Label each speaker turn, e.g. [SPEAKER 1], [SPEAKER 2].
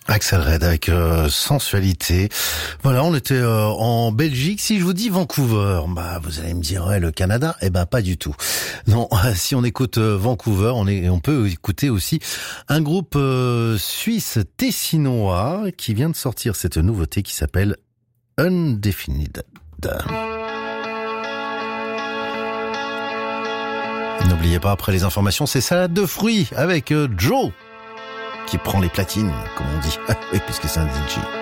[SPEAKER 1] Axel Red avec sensualité. Voilà, on était en Belgique. Si je vous dis Vancouver, vous allez me dire ouais, le Canada. Pas du tout. Non, si on écoute Vancouver, on peut écouter aussi un groupe suisse tessinois qui vient de sortir cette nouveauté qui s'appelle Undefined. N'oubliez pas, après les informations, c'est salade de fruits avec Joe qui prend les platines, comme on dit, puisque c'est un DJ.